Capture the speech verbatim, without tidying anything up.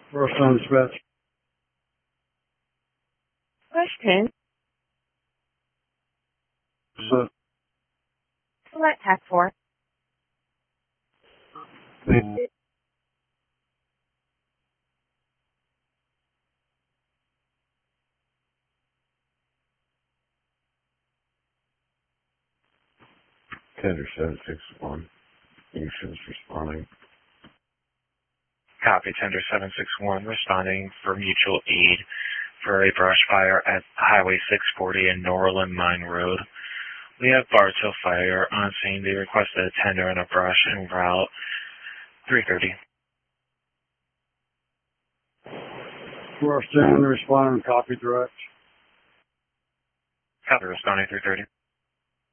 First on dispatch. Question. So, Select task four. the, Tender seven six one. Mission's responding. Copy, Tender seven six one, responding for mutual aid for a brush fire at Highway six forty and Norland Mine Road. We have Bard's Hill Fire on scene. They requested a tender and a brush en route three thirty. first and responding, copy direct. Copy, responding three thirty.